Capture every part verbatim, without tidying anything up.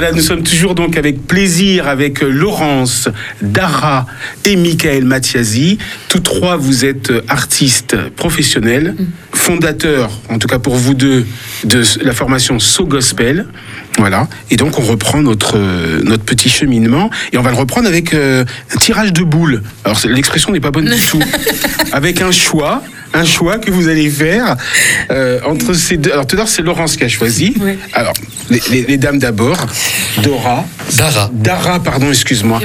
Voilà, nous sommes toujours donc avec plaisir avec Laurence, Dara et Michael Mathiasi. Tous trois, vous êtes artistes professionnels, fondateurs, en tout cas pour vous deux, de la formation So Gospel. Voilà. Et donc, on reprend notre, euh, notre petit cheminement et on va le reprendre avec euh, un tirage de boules. Alors, l'expression n'est pas bonne du tout. Avec un choix. Un choix que vous allez faire euh, entre ces deux. Alors tout à l'heure, c'est Laurence qui a choisi. Oui. Alors, les, les, les dames d'abord. Dora. Dara. Dara, pardon, excuse-moi.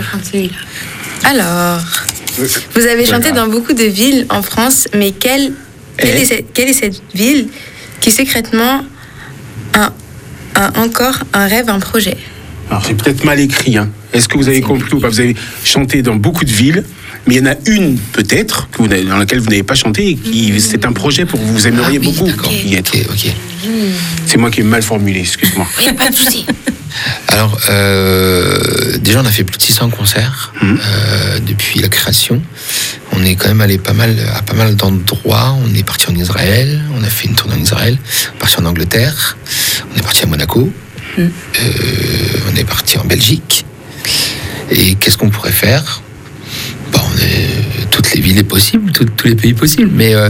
Alors, vous avez chanté dans beaucoup de villes en France, mais quelle, quelle, est, cette, quelle est cette ville qui secrètement a, a encore un rêve, un projet? Alors, j'ai peut-être mal écrit. Hein. Est-ce que vous avez compris ou pas? Vous avez chanté dans beaucoup de villes. Mais il y en a une, peut-être, que vous dans laquelle vous n'avez pas chanté, et qui mmh. c'est un projet pour vous, vous aimeriez ah, oui, beaucoup okay. y être. Okay, okay. Mmh. C'est moi qui ai mal formulé, excuse-moi. Il n'y a pas de souci. Alors, euh, déjà, on a fait plus de six cents concerts mmh. euh, depuis la création. On est quand même allé pas mal, à pas mal d'endroits. On est parti en Israël, on a fait une tournée en Israël, on est parti en Angleterre, on est parti à Monaco, mmh. euh, on est parti en Belgique. Et qu'est-ce qu'on pourrait faire? Bon, on est, toutes les villes possibles, tout, tous les pays possibles, mais euh,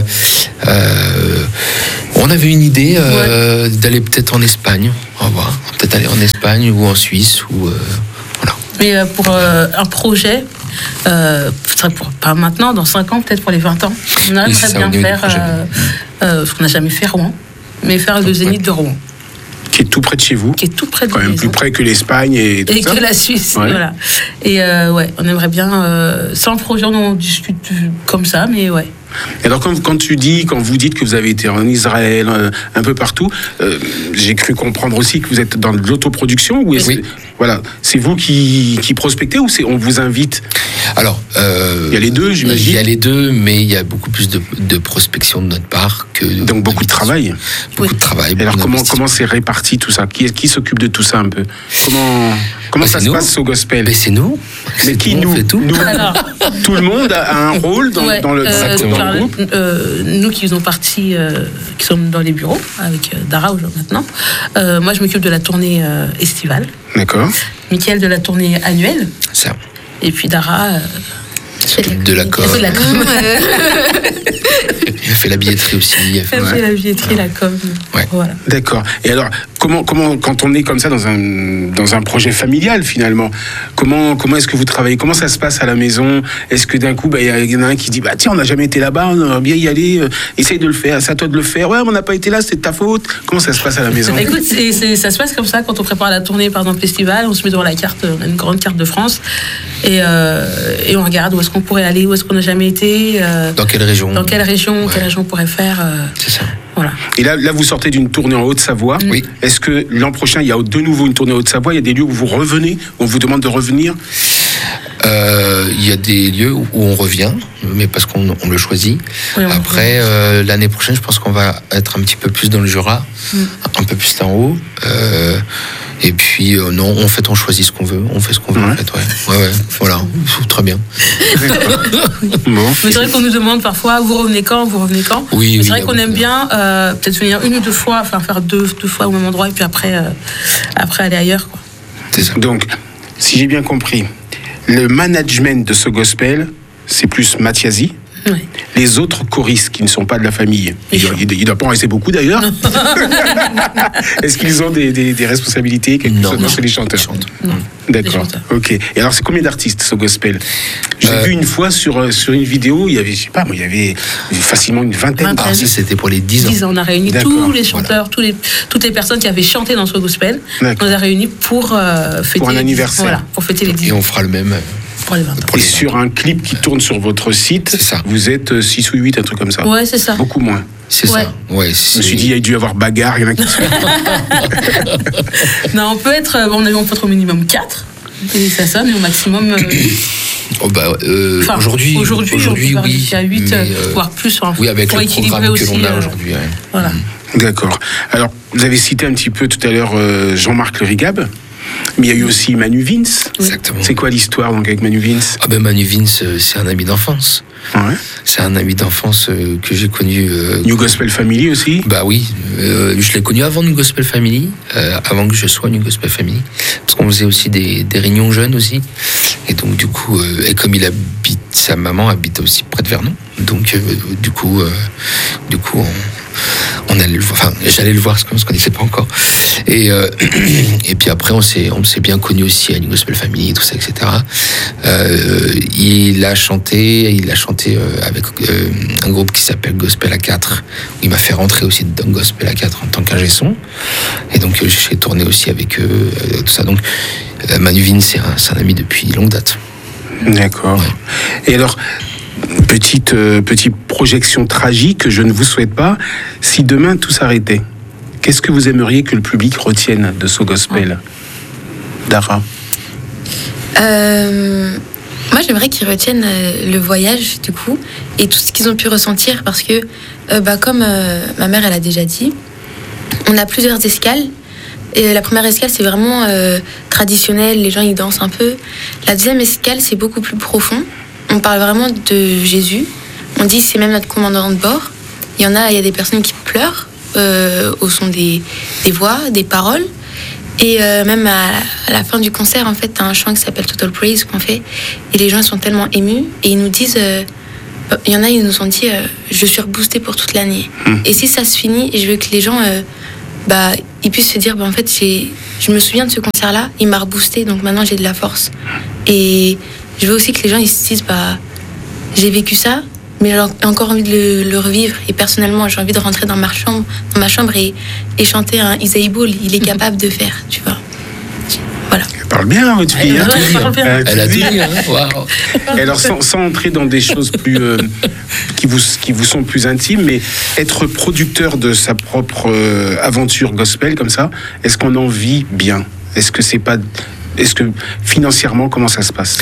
euh, on avait une idée euh, ouais. d'aller peut-être en Espagne, on va voir, peut-être aller en Espagne ou en Suisse, ou euh, voilà. Mais euh, pour euh, un projet, euh, pour, pas maintenant, dans cinq ans, peut-être pour les vingt ans, on aimerait oui, bien faire, euh, euh, ce qu'on n'a jamais fait, Rouen, mais faire le Zénith de Rouen. Qui est tout près de chez vous. Qui est tout près de Quand même plus près que l'Espagne et tout et ça. Et que la Suisse, ouais. voilà. Et euh, ouais, on aimerait bien, euh, sans le projet, on discute comme ça, mais ouais. Et alors quand, quand tu dis, quand vous dites que vous avez été en Israël, un, un peu partout, euh, j'ai cru comprendre aussi que vous êtes dans de l'autoproduction ou est-ce, oui. Voilà, c'est vous qui, qui prospectez ou c'est on vous invite? Alors, euh, il y a les deux, j'imagine. Il y a les deux, mais il y a beaucoup plus de, de prospection de notre part que de, donc beaucoup de travail. Beaucoup oui. de travail. Et alors comment comment c'est réparti tout ça? Qui qui s'occupe de tout ça un peu? Comment comment bah, ça se nous. passe au gospel? Mais c'est nous. Mais qui nous, nous, tout. nous alors, tout le monde a un rôle dans, ouais, dans le, euh, dans dans le groupe. Euh, nous qui faisons partie, euh, qui sommes dans les bureaux avec euh, Dara maintenant. Euh, moi, je m'occupe de la tournée euh, estivale. D'accord. Michael de la tournée annuelle. Ça. Et puis Dara. Euh, de la com. de la com. Il a fait la billetterie aussi. Il a fait, ouais. la billetterie, ouais. la com. Ouais. Voilà. D'accord. Et alors, comment, comment, quand on est comme ça dans un, dans un projet familial finalement, comment, comment est-ce que vous travaillez? Comment ça se passe à la maison? Est-ce que d'un coup, bah, y en a un qui dit, bah tiens, on n'a jamais été là-bas, on aimerait bien y aller, euh, essaye de le faire, c'est à toi de le faire. Ouais, mais on n'a pas été là, c'est de ta faute. Comment ça se passe à la maison? Écoute, c'est, c'est, ça se passe comme ça quand on prépare la tournée, par exemple, festival, on se met devant la carte, on a une grande carte de France, et, euh, et on regarde où est-ce qu'on pourrait aller, où est-ce qu'on n'a jamais été. Euh, dans quelle région? Dans quelle région, ouais. quelle région on pourrait faire. Euh, c'est ça. Voilà. Et là, là, vous sortez d'une tournée en Haute-Savoie. Oui. Est-ce que l'an prochain, il y a de nouveau une tournée en Haute-Savoie? Il y a des lieux où vous revenez, où on vous demande de revenir? Euh, il y a des lieux où on revient, mais parce qu'on on le choisit. Oui, Après, euh, l'année prochaine, je pense qu'on va être un petit peu plus dans le Jura, mm. un peu plus en haut. Euh, et puis, euh, non, en fait, on choisit ce qu'on veut. On fait ce qu'on veut, ouais. en fait. Ouais, ouais, ouais. Voilà, très bien. Bon. Mais c'est vrai qu'on nous demande parfois, vous revenez quand? Vous revenez quand? Oui, mais oui, c'est vrai qu'on aime bien euh, peut-être venir une ou deux fois, enfin faire deux, deux fois au même endroit, et puis après, euh, après aller ailleurs, quoi. C'est ça. Donc, si j'ai bien compris, le management de ce gospel, c'est plus Mathiasi. Oui. Les autres choristes qui ne sont pas de la famille, il ne doit pas en rester beaucoup d'ailleurs. Est-ce qu'ils ont des, des, des responsabilités? Non, non, c'est les chanteurs. Non. D'accord. Ok. Et alors, c'est combien d'artistes ce gospel? J'ai euh, vu une fois sur sur une vidéo, il y avait, je sais pas, moi, il y avait facilement une vingtaine. Ah, ça, c'était pour les dix ans. dix ans. On a réuni D'accord. tous les chanteurs, voilà. tous les, toutes les personnes qui avaient chanté dans ce gospel. D'accord. On les a réunis pour euh, fêter pour un anniversaire. Voilà, pour fêter les dix ans. Et on fera le même. Pour les vingt ans. Et sur un clip qui tourne sur votre site, c'est ça. Vous êtes six ou huit, un truc comme ça. Ouais, c'est ça. Beaucoup moins. C'est ouais. ça. Ouais, c'est... Je me suis dit, il y a dû y avoir bagarre, il y en a qui Non, on peut être, on peut être au minimum quatre. Et ça sonne, et au maximum. Euh... Oh bah, euh, enfin, aujourd'hui, aujourd'hui, aujourd'hui on peut oui. à huit, euh, voire plus. Hein, oui, avec le programme aussi, que l'on a euh, aujourd'hui. Ouais. Voilà. D'accord. Alors, vous avez cité un petit peu tout à l'heure euh, Jean-Marc Le Rigab. Mais il y a eu aussi Manu Vince. Exactement. C'est quoi l'histoire donc avec Manu Vince? Ah ben Manu Vince, c'est un ami d'enfance. Ouais. C'est un ami d'enfance euh, que j'ai connu. Euh, New Gospel Family aussi. Bah oui, euh, je l'ai connu avant New Gospel Family, euh, avant que je sois New Gospel Family, parce qu'on faisait aussi des, des réunions jeunes aussi. Et donc du coup, euh, et comme il habite, sa maman habite aussi près de Vernon, donc euh, du coup, euh, du coup, on, on allait le voir. Enfin, j'allais le voir parce qu'on ne se connaissait pas encore. Et euh, et puis après, on s'est on s'est bien connu aussi à New Gospel Family, tout ça, et cetera. Euh, il a chanté, il a chanté euh, avec euh, un groupe qui s'appelle Gospel A quatre. Il m'a fait rentrer aussi dans Gospel A quatre en tant qu'ingé son. Et donc euh, j'ai tourné aussi avec eux, euh, tout ça. Donc euh, Manu Vince, c'est un, c'est un ami depuis longue date. D'accord. Ouais. Et alors, petite, euh, petite projection tragique que je ne vous souhaite pas. Si demain tout s'arrêtait, qu'est-ce que vous aimeriez que le public retienne de ce gospel? Dara? euh, Moi, j'aimerais qu'ils retiennent euh, le voyage, du coup, et tout ce qu'ils ont pu ressentir, parce que, euh, bah, comme euh, ma mère, elle a déjà dit, on a plusieurs escales. Et la première escale, c'est vraiment euh, traditionnel, les gens ils dansent un peu. La deuxième escale, c'est beaucoup plus profond. On parle vraiment de Jésus. On dit c'est même notre commandant de bord. Il y en a, il y a des personnes qui pleurent euh, au son des, des voix, des paroles. Et euh, même à, à la fin du concert, en fait, t'as un chant qui s'appelle Total Praise qu'on fait. Et les gens sont tellement émus et ils nous disent, euh, il y en a, ils nous ont dit, euh, je suis reboosté pour toute l'année. Mmh. Et si ça se finit, je veux que les gens euh, bah, ils puissent se dire, bah, en fait, j'ai, je me souviens de ce concert-là, il m'a reboosté, donc maintenant j'ai de la force. Et je veux aussi que les gens ils se disent, bah, j'ai vécu ça, mais j'ai encore envie de le, le revivre. Et personnellement, j'ai envie de rentrer dans ma chambre, dans ma chambre et, et chanter un Is Able, il est capable de faire, tu vois. Voilà. Elle parle bien, votre fille. Hein. Elle, Elle a dit. Hein. Wow. Et alors, sans, sans entrer dans des choses plus euh, qui vous qui vous sont plus intimes, mais être producteur de sa propre euh, aventure gospel comme ça, est-ce qu'on en vit bien? Est-ce que c'est pas, est-ce que financièrement, comment ça se passe?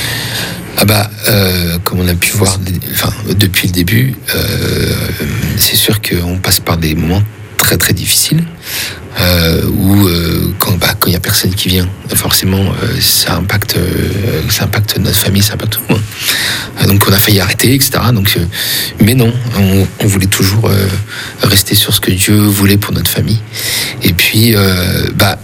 Ah bah, euh, comme on a pu voir, enfin, depuis le début, euh, c'est sûr qu'on passe par des moments très très difficiles. Euh, où euh, quand bah, quand il y a personne qui vient, forcément euh, ça impacte euh, ça impacte notre famille, ça impacte tout le monde. Euh, donc on a failli arrêter, et cetera. Donc euh, mais non, on, on voulait toujours euh, rester sur ce que Dieu voulait pour notre famille. Et puis euh, bah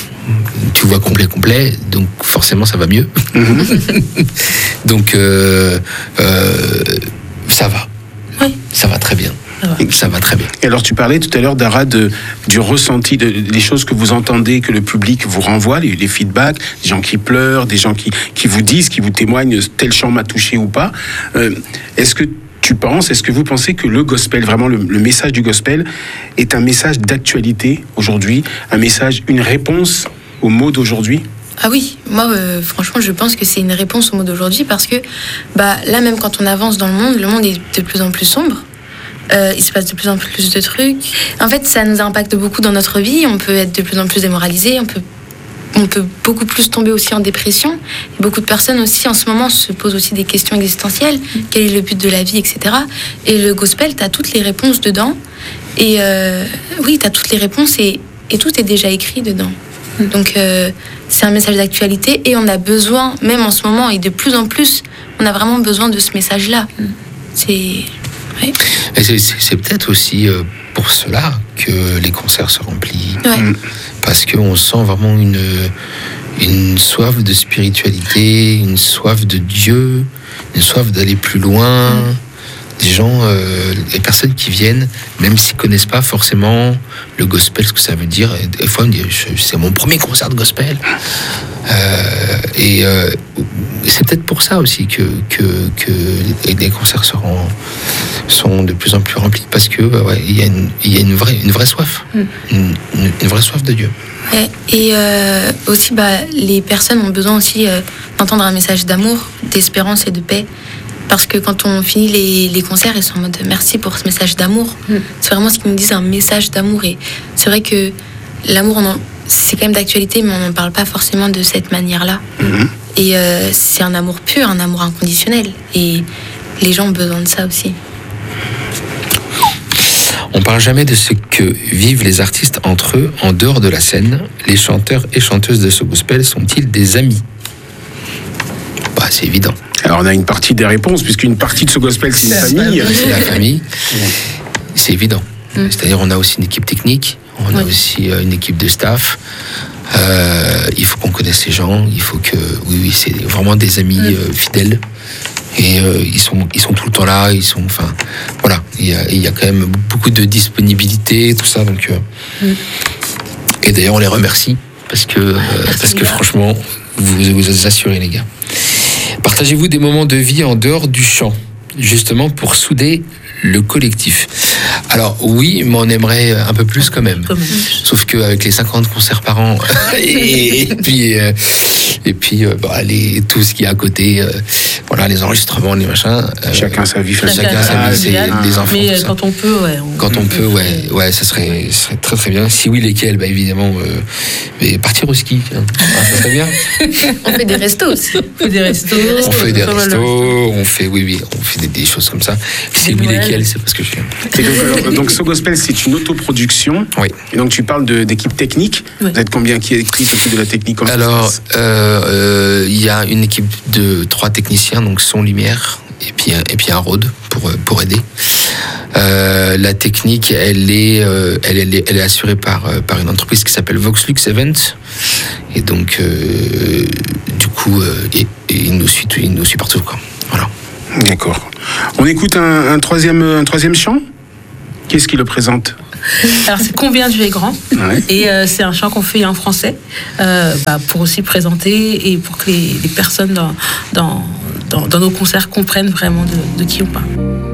tu vois complet complet, donc forcément ça va mieux. Mm-hmm. donc euh, euh, ça va, oui. Ça va très bien. Ça va très bien. Et alors tu parlais tout à l'heure, Dara, de, du ressenti, de, des choses que vous entendez, que le public vous renvoie, les, les feedbacks, des gens qui pleurent, des gens qui, qui vous disent, qui vous témoignent, tel chant m'a touché ou pas. Euh, est-ce que tu penses, est-ce que vous pensez que le gospel, vraiment le, le message du gospel, est un message d'actualité aujourd'hui, un message, une réponse aux mots d'aujourd'hui? Ah oui, moi euh, franchement je pense que c'est une réponse aux mots d'aujourd'hui parce que bah, là même quand on avance dans le monde, le monde est de plus en plus sombre. Euh, il se passe de plus en plus de trucs. En fait, ça nous impacte beaucoup dans notre vie. On peut être de plus en plus démoralisé. On peut, on peut beaucoup plus tomber aussi en dépression. Et beaucoup de personnes aussi, en ce moment, se posent aussi des questions existentielles. Quel est le but de la vie, et cetera. Et le gospel, tu as toutes les réponses dedans. Et euh, oui, tu as toutes les réponses et, et tout est déjà écrit dedans. Donc, euh, c'est un message d'actualité et on a besoin, même en ce moment, et de plus en plus, on a vraiment besoin de ce message-là. C'est... Ouais. Et c'est, c'est, c'est peut-être aussi euh, pour cela que les concerts se remplissent. Ouais. Parce qu'on sent vraiment une, une soif de spiritualité, une soif de Dieu, une soif d'aller plus loin. Mm. Des gens, euh, les personnes qui viennent, même s'ils ne connaissent pas forcément le gospel, ce que ça veut dire, des fois, on me dit, c'est mon premier concert de gospel. Euh, et euh, c'est peut-être pour ça aussi que, que, que les concerts seront, sont de plus en plus remplis, parce qu'il ouais, y a, une, y a une, vraie, une vraie soif, mm. une, une vraie soif de Dieu. Ouais, et euh, aussi, bah, les personnes ont besoin aussi euh, d'entendre un message d'amour, d'espérance et de paix. Parce que quand on finit les, les concerts, ils sont en mode merci pour ce message d'amour. Mm. C'est vraiment ce qu'ils nous disent, un message d'amour. Et c'est vrai que l'amour, on en, c'est quand même d'actualité, mais on n'en parle pas forcément de cette manière-là. Mm-hmm. Et euh, c'est un amour pur, un amour inconditionnel. Et les gens ont besoin de ça aussi. On parle jamais de ce que vivent les artistes entre eux en dehors de la scène. Les chanteurs et chanteuses de ce gospel sont-ils des amis? Bah, c'est évident. Alors on a une partie des réponses, puisqu'une partie de ce gospel c'est une famille. C'est la famille. C'est évident. Mm. C'est-à-dire on a aussi une équipe technique, on a oui. aussi une équipe de staff. Euh, il faut qu'on connaisse ces gens, il faut que... Oui, oui, c'est vraiment des amis mm. euh, fidèles. Et euh, ils, sont, ils sont tout le temps là, ils sont... Enfin, voilà, il y a, il y a quand même beaucoup de disponibilité, tout ça. Donc, euh, mm. Et d'ailleurs, on les remercie, parce que, euh, parce que franchement, vous vous assurez, les gars. Partagez-vous des moments de vie en dehors du chant, justement pour souder le collectif. Alors oui, mais on aimerait un peu plus quand même. Sauf qu'avec les cinquante concerts par an et, et puis euh, et puis euh, bah, les, tout ce qui est à côté, euh, voilà, les enregistrements, les machins. Euh, chacun sa vie, chacun, chacun sa vie, c'est ah, des enfants. Mais quand on peut, ouais. On, quand on, on peut, on ouais, ouais, ça serait, ça serait très très bien. Si oui, lesquels, bah évidemment, euh, mais partir au ski, hein. Ah, ça serait bien. On fait des restos aussi. On fait des restos. On fait des restos, on fait, oui oui, on fait des, des choses comme ça. Si oui, lesquels, c'est parce que je viens. Et donc, alors, donc So Gospel, c'est une autoproduction. Oui. Et donc tu parles de, d'équipe technique. Oui. Vous êtes combien qui, qui s'occupe de la technique? Alors, il euh, euh, y a une équipe de trois techniciens, donc son, lumière, et puis et puis un Rode pour pour aider. Euh, la technique, elle est, euh, elle, elle est, elle est assurée par par une entreprise qui s'appelle Voxlux Event. Et donc, euh, du coup, euh, et, et il nous suit, il nous suit partout, quoi. Voilà. D'accord. On écoute un, un troisième, un troisième chant. Qu'est-ce qui le présente? Alors c'est Combien Dieu est grand, ouais. Et euh, c'est un chant qu'on fait en français euh, bah, pour aussi présenter et pour que les, les personnes dans, dans, dans, dans nos concerts comprennent vraiment de, de qui on parle.